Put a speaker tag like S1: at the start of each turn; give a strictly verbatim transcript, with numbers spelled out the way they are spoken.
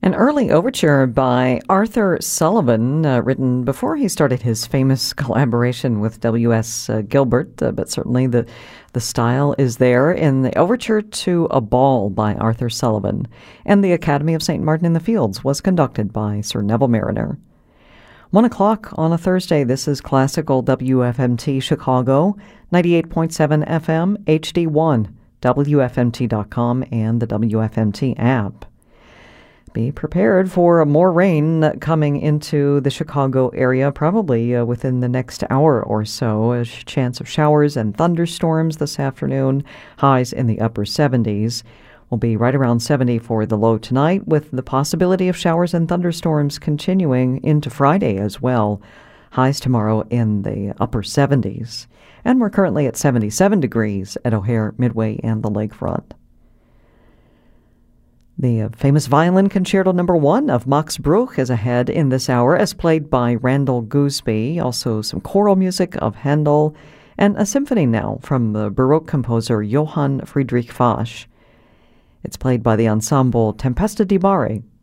S1: An early overture by Arthur Sullivan, uh, written before he started his famous collaboration with W S. Uh, Gilbert, uh, but certainly the, the style is there in the overture to A Ball by Arthur Sullivan. And the Academy of Saint Martin in the Fields was conducted by Sir Neville Mariner. One o'clock on a Thursday, this is Classical W F M T Chicago, ninety-eight point seven F M, H D one, W F M T dot com, and the W F M T app. Be prepared for more rain coming into the Chicago area, probably uh, within the next hour or so. A chance of showers and thunderstorms this afternoon. Highs in the upper seventies. Will be right around seventy for the low tonight, with the possibility of showers and thunderstorms continuing into Friday as well. Highs tomorrow in the upper seventies. And we're currently at seventy-seven degrees at O'Hare, Midway, and the Lakefront. The uh, famous violin concerto number one of Max Bruch is ahead in this hour, as played by Randall Gooseby. Also some choral music of Handel, and a symphony now from the Baroque composer Johann Friedrich Fasch. It's played by the ensemble Tempesta di Mare.